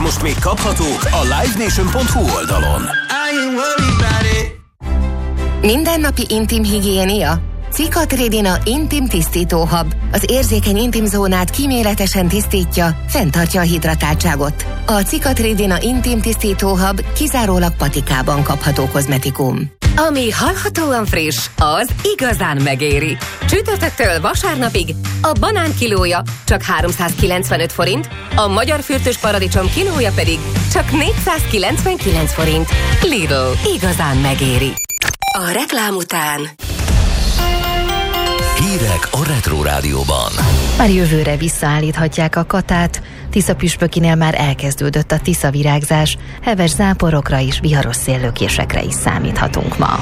most még kaphatók a livenation.hu oldalon. Mindennapi intim higiénia? Cicatridi-na Intim Tisztító Hub. Az érzékeny intim zónát kíméletesen tisztítja, fenntartja a hidratáltságot. A Cicatridi-na Intim Tisztító Hub kizárólag patikában kapható kozmetikum. Ami hallhatóan friss, az igazán megéri. Csütörtöktől vasárnapig a banán kilója csak 395 forint, a magyar fürtös paradicsom kilója pedig csak 499 forint. Lidl, igazán megéri. A reklám után Hírek a Retro Rádióban. Már jövőre visszaállíthatják a Katát. Tiszapüspökinél már elkezdődött a tiszavirágzás, heves záporokra és viharos széllökésekre is számíthatunk ma.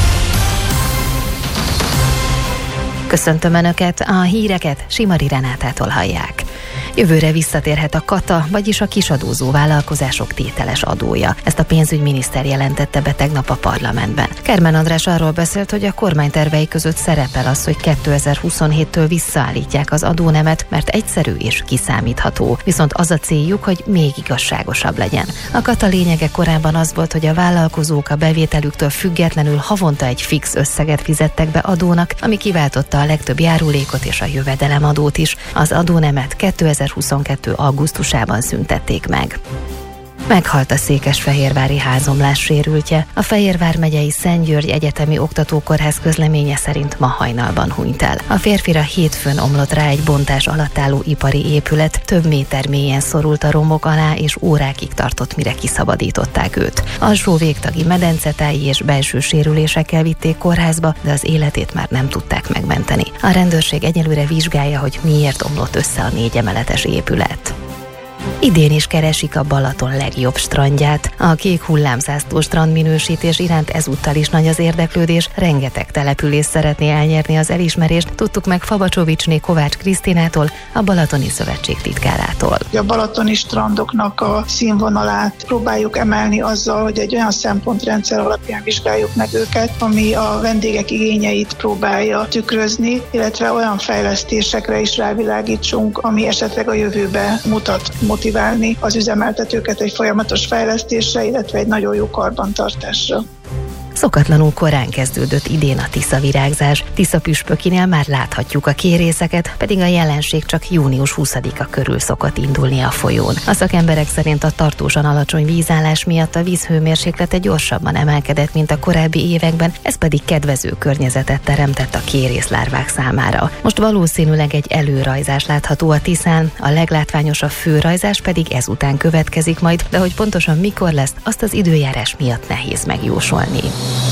Köszöntöm Önöket, a híreket Simari Renátától hallják. Jövőre visszatérhet a Kata, vagyis a kisadózó vállalkozások tételes adója. Ezt a pénzügyminiszter jelentette be tegnap a parlamentben. Kermen András arról beszélt, hogy a kormány tervei között szerepel az, hogy 2027-től visszaállítják az adónemet, mert egyszerű és kiszámítható. Viszont az a céljuk, hogy még igazságosabb legyen. A Kata lényege korábban az volt, hogy a vállalkozók a bevételüktől függetlenül havonta egy fix összeget fizettek be adónak, ami kiváltotta a legtöbb járulékot és a jövedelemadót is. Az adónemet 2022. augusztusában szüntették meg. Meghalt a székesfehérvári házomlás sérültje. A Fehérvár megyei Szent György Egyetemi Oktatókórház közleménye szerint ma hajnalban hunyt el. A férfira hétfőn omlott rá egy bontás alatt álló ipari épület, több méter mélyen szorult a romok alá, és órákig tartott, mire kiszabadították őt. Alsó végtagi medencetáji és belső sérülésekkel vitték kórházba, de az életét már nem tudták megmenteni. A rendőrség egyelőre vizsgálja, hogy miért omlott össze a 4 emeletes épület. Idén is keresik a Balaton legjobb strandját. A kék hullámzászló strandminősítés iránt ezúttal is nagy az érdeklődés, rengeteg település szeretné elnyerni az elismerést, tudtuk meg Fabacsovicsné Kovács Krisztinától, a Balatoni Szövetség titkárától. A balatoni strandoknak a színvonalát próbáljuk emelni azzal, hogy egy olyan szempontrendszer alapján vizsgáljuk meg őket, ami a vendégek igényeit próbálja tükrözni, illetve olyan fejlesztésekre is rávilágítsunk, ami esetleg a jövőbe mutat, motiválni az üzemeltetőket egy folyamatos fejlesztésre, illetve egy nagyon jó karbantartásra. Szokatlanul korán kezdődött idén a tiszavirágzás. Tiszapüspökinél már láthatjuk a kérészeket, pedig a jelenség csak június 20-a körül szokott indulni a folyón. A szakemberek szerint a tartósan alacsony vízállás miatt a vízhőmérséklete gyorsabban emelkedett, mint a korábbi években, ez pedig kedvező környezetet teremtett a kérészlárvák számára. Most valószínűleg egy előrajzás látható a Tiszán, a leglátványosabb főrajzás pedig ezután következik majd, de hogy pontosan mikor lesz, azt az időjárás miatt nehéz megjósolni.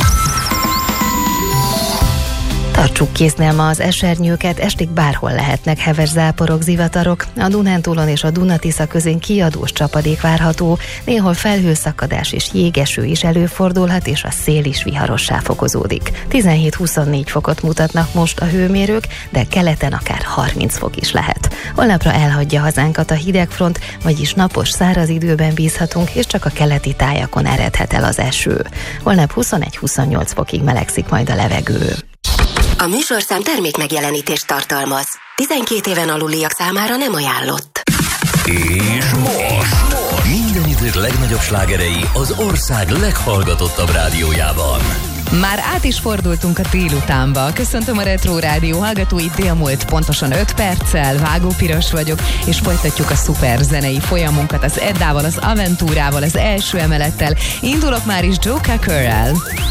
Tartsuk kéznél ma az esernyőket, estig bárhol lehetnek heves záporok, zivatarok. A Dunántúlon és a Duna-Tisza közén kiadós csapadék várható, néhol felhőszakadás és jégeső is előfordulhat, és a szél is viharossá fokozódik. 17-24 fokot mutatnak most a hőmérők, de keleten akár 30 fok is lehet. Holnapra elhagyja hazánkat a hidegfront, vagyis napos, száraz időben bízhatunk, és csak a keleti tájakon eredhet el az eső. Holnap 21-28 fokig melegszik majd a levegő. A műsorszám termékmegjelenítést tartalmaz. 12 éven aluliak számára nem ajánlott. És most minden idők legnagyobb slágerei az ország leghallgatottabb rádiójában. Már át is fordultunk a délutánba. Köszöntöm a Retro Rádió hallgatóit, délmúlt pontosan 5 perccel, Vágó Piros vagyok, és folytatjuk a szuper zenei folyamunkat az Eddával, az Aventúrával, az első emelettel. Indulok már is Joe Cockerrel.